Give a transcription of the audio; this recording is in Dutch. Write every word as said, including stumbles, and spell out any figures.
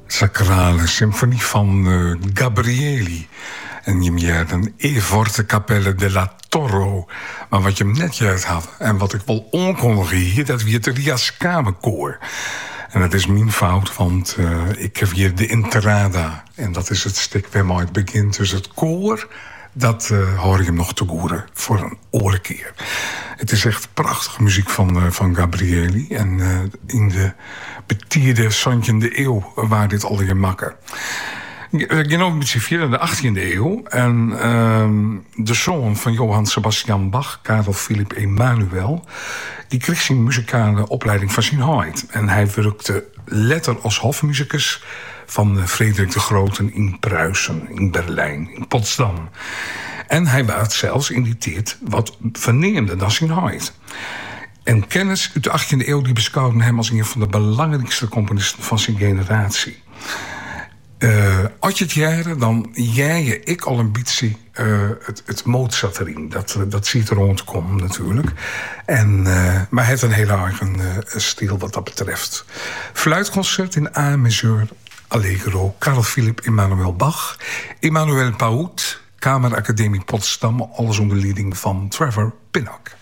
Sacrale symfonie van uh, Gabrieli. En je hebt een E forte Capelle della Toro. Maar wat je hem net juist had, en wat ik wel onkondig hier, dat weer het Rias Kamerkoor. En dat is mijn fout, want uh, ik heb hier de Entrada. En dat is het stuk waarmee het begint. Dus het koor, dat uh, hoor je hem nog te goeren voor een orenkeer. Het is echt prachtige muziek van, uh, van Gabrieli. En uh, in de betierde zwantiende eeuw waar dit al in makken. Genau met z'n vier in de achttiende eeuw. En uh, de zoon van Johann Sebastian Bach, Karel Philipp Emanuel, die kreeg zijn muzikale opleiding van zijn huid. En hij werkte letter als hofmuzikus van Frederik de Grote in Pruisen, in Berlijn, in Potsdam. En hij was zelfs in die tijd wat verneemder dan zijn huid. En kennis uit de achttiende eeuw die beschouwden hem als een van de belangrijkste componisten van zijn generatie. Uh, als je het jaren, dan jij je ik al een beetje uh, het, het Mozart erin. Dat, dat ziet er rondkomen natuurlijk. En, uh, maar hij heeft een hele eigen uh, stijl wat dat betreft. Fluitconcert in A majeur, Allegro, Karel Philipp Emanuel Bach, Emanuel Paut, Kameracademie Potsdam, alles onder leiding van Trevor Pinnock.